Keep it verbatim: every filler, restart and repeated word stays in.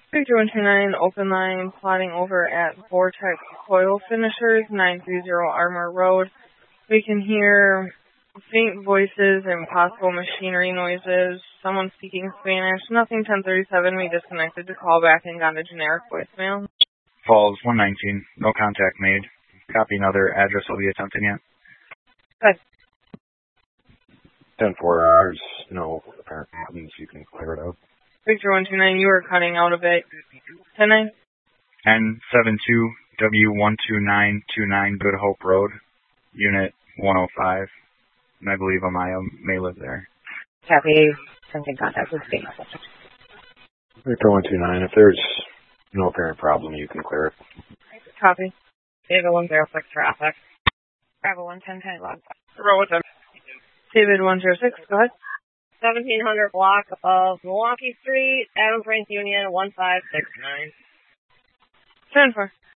Victor one two nine, open line, plotting over at Vortex Coil Finishers, nine three zero Armour Road. We can hear faint voices and possible machinery noises. Someone speaking Spanish. Nothing ten thirty-seven. We disconnected the call back and got a generic voicemail. Falls one nineteen. No contact made. Copy another address will be attempting yet. Good. ten four hours. No apparent problems. You can clear it out. Victor one two nine, you were cutting out a bit. ten nine. N seven two W one two nine two nine Good Hope Road, Unit one oh five. And I believe Amaya may live there. Copy. Something contact with Spain. Victor one two nine, if there's no apparent problem, you can clear it. Copy. David one zero six traffic. Bravo one ten ten log. Roll with them. David one zero six, go ahead. seventeen hundred block of Milwaukee Street, Adams Rank Union one five six nine. ten four.